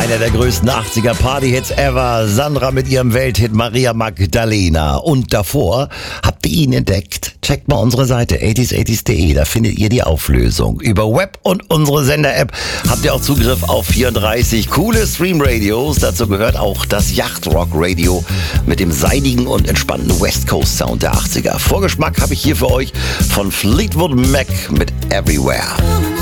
Einer der größten 80er Party-Hits ever. Sandra mit ihrem Welthit Maria Magdalena. Und davor habt ihr ihn entdeckt? Checkt mal unsere Seite 80s80s.de, da findet ihr die Auflösung. Über Web und unsere Sender-App habt ihr auch Zugriff auf 34 coole Stream-Radios. Dazu gehört auch das Yacht-Rock-Radio mit dem seidigen und entspannten West Coast-Sound der 80er. Vorgeschmack habe ich hier für euch von Fleetwood Mac mit Everywhere.